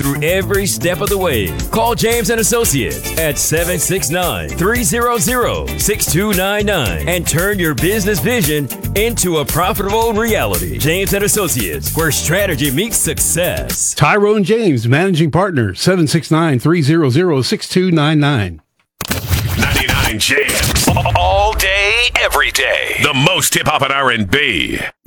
through every step of the way. Call James and Associates at 769-300-6299 and turn your business vision into a profitable reality. James and Associates, where strategy meets success. Tyrone James, managing partner, 769-300-6299. 99 Jams. All day, every day. The most hip-hop and R&B.